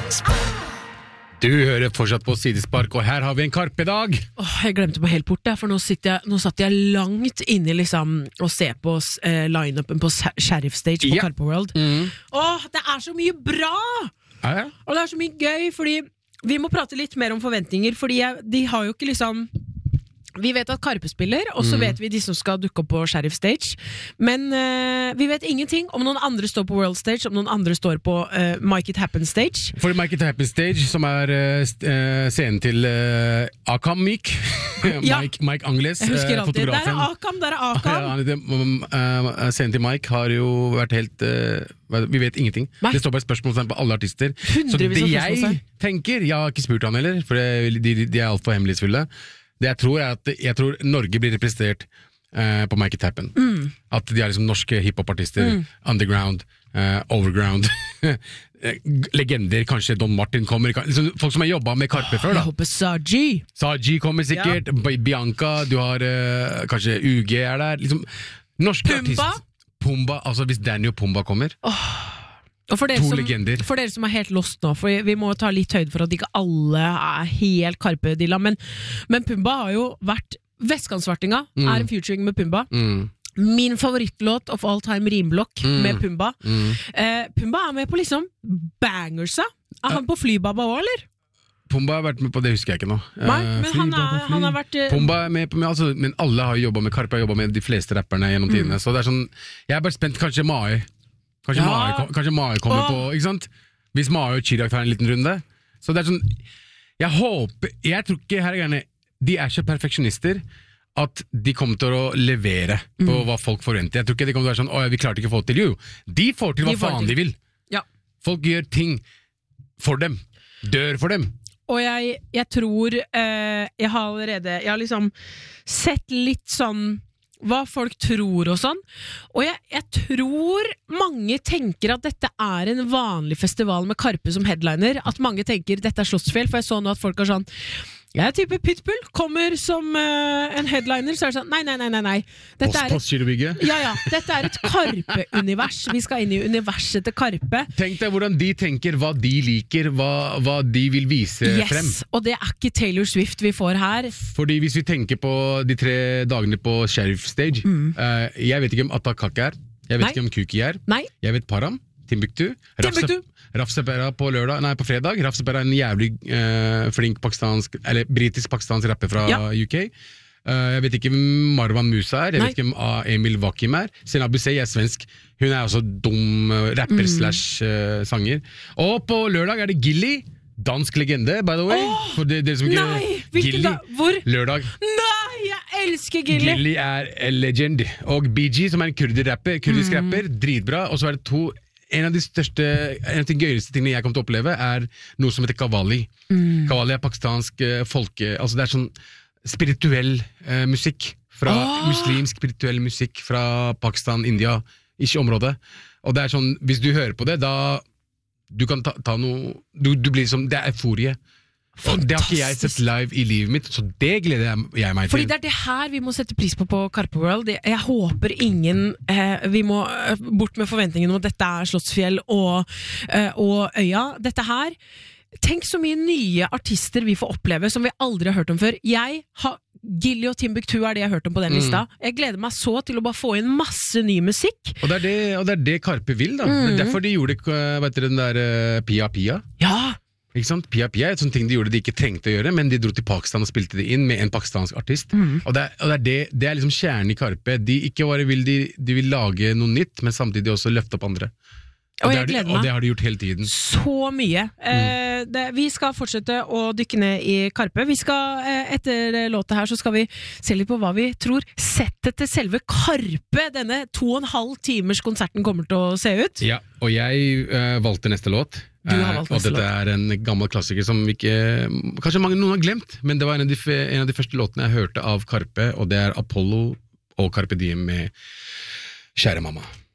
Du hører fortsatt på Sidespark, og her har vi en Karpe-dag. Jeg glemte meg helt bort det, for nå satt jeg langt inne liksom, og ser på line-upen på Sheriff Stage på Karpe World. Det er så mye bra! Og det er så mye gøy, fordi vi må prate litt mer om forventninger, fordi de har jo ikke liksom... Vi vet at Karpe spiller, og så vet vi de som skal dukke opp på Sheriff Stage. Men vi vet ingenting om noen andre står på World Stage, om noen andre står på Make It Happen Stage. For Make It Happen Stage, som scenen til Akam Mik, Mike Angles, jeg husker alltid, fotografen. Der er Akam. Scenen til Mike har jo vært helt... vi vet ingenting. Nei. Det står bare spørsmål på alle artister. Så det jeg tenker, jeg har ikke spurt han heller, for de er alt for hemmelighetsfulle. Det jeg tror Norge blir representert på Make It Happen. At de er liksom norske hip-hop-artister, underground, overground, legender, kanskje Don Martin kommer, liksom, folk som har jobbet med Karpe før da. Jeg håper Saji kommer sikkert, Bianca, du har kanskje UG er der, liksom, norske artister. Pumba, altså hvis Daniel Pumba kommer. Og for dere som er helt lost nå, for vi må ta litt høyde for at ikke alle er helt Karpe-dilla, men Pumba har jo vært Vestkantsvartinga, er en featuring med Pumba. Min favorittlåt of all time rimblokk med Pumba. Pumba er med på liksom bangersa. Er han på Flybaba også, eller? Pumba har vært med på det, husker jeg ikke nå. Nei, men han har vært... Pumba er med på, men alle har jobbet med Karpe, har jobbet med de fleste rapperne gjennom tidene, så det er sånn, jeg er bare spent, kanskje Mai. Kanskje Mai kommer på, ikke sant? Hvis Mai og Chirag tar en liten runde. Så det er sånn, jeg tror ikke her gjerne, de er så perfeksjonister at de kommer til å levere på hva folk forventer. Jeg tror ikke de kommer til å være sånn, vi klarte ikke å få til. Jo, de får til hva faen de vil. Folk gjør ting for dem, dør for dem. Og jeg tror, jeg har liksom sett litt sånn hva folk tror og sånn, og jeg tror mange tenker at dette er en vanlig festival med Karpe som headliner, at mange tenker dette er Slottsfjell, for jeg så nå at folk er sånn, jeg tipper Pitbull kommer som en headliner, så er det sånn, nei. Postgirobygget? Ja, dette er et Karpe-univers, vi skal inn i universet til Karpe. Tenk deg hvordan de tenker, hva de liker, hva de vil vise frem. Yes, og det er ikke Taylor Swift vi får her. Fordi hvis vi tenker på de 3 dagene på Sheriff Stage, jeg vet ikke om Atakak er, jeg vet ikke om Kuki er, jeg vet Param, Timbuktu. Raf Sepera på fredag. Raf Sepera er en jævlig flink britisk-pakistansk rapper fra UK. Jeg vet ikke hvem Marwan Musa er, jeg vet ikke hvem Emil Wakim er. Sena Busey er svensk. Hun er også dum rapper / sanger. Og på lørdag er det Gilly, dansk legende, by the way. For det som ikke Gilly. Hvor? Lørdag. Nei, jeg elsker Gilly. Gilly er en legend. Og BG, som er en kurdisk rapper, dritbra. Og så er det en av de gøyeste tingene jeg kommer til å oppleve er noe som heter Qawwali. Qawwali er pakistansk altså det er sånn spirituell musikk muslimsk spirituell musikk fra Pakistan, India, ikke området. Og det er sånn, hvis du hører på det, da du kan ta noe, du blir som, det er euforie. Og det har ikke jeg sett live i livet mitt, så det gleder jeg meg til. Fordi det er det her vi må sette pris på Karpe World. Jeg håper ingen vi må bort med forventningen om at dette er Slottsfjell og Øya. Dette her, tenk så mye nye artister vi får oppleve som vi aldri har hørt om før. Gilly og Timbuktu er det jeg har hørt om på den lista. Jeg gleder meg så til å bare få inn masse ny musikk. Og det er det Karpe vil da. Det er derfor de gjorde den der Pia Pia. Ja! Ikke sant? Pia Pia er et sånt ting de gjorde de ikke trengte å gjøre, men de dro til Pakistan og spilte det inn med en pakistansk artist. Og det er liksom kjernen i Karpe. De vil lage noe nytt, men samtidig også løfte opp andre. Og det har de gjort hele tiden. Så mye. Vi skal fortsette å dykke ned i Karpe. Vi skal, etter låta her, så skal vi se litt på hva vi tror settet til selve Karpe, denne 2,5 timers konserten kommer til å se ut. Ja, og jeg valgte neste låt. Og dette er en gammel klassiker som kanskje noen har glemt, men det var en av de første låtene jeg hørte av Karpe, og det er Apollo og Carpe Diem med Kjære mamma.